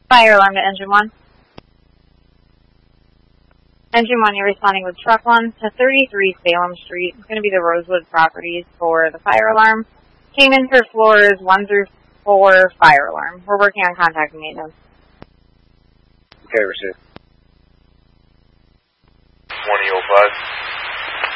Fire alarm to engine 1. Engine 1, you're responding with truck 1 to 33 Salem Street. It's going to be the Rosewood Properties for the fire alarm. Came in for floors 1 through 4 fire alarm. We're working on contact and maintenance. Okay, receive. 2005.